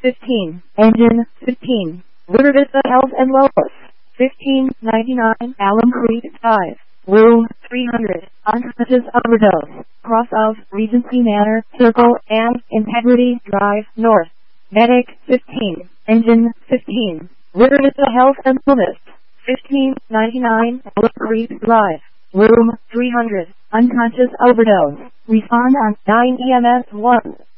15. Engine 15. River Vista Health and Wellness 1599 Alum Creek 5. Room 300. Unconscious overdose. Cross of Regency Manor Circle and Integrity Drive North. Medic 15. Engine 15. River Vista Health and Wellness 1599 Alum Creek Drive. Room 300. Unconscious overdose. Respond on 9 EMS 1.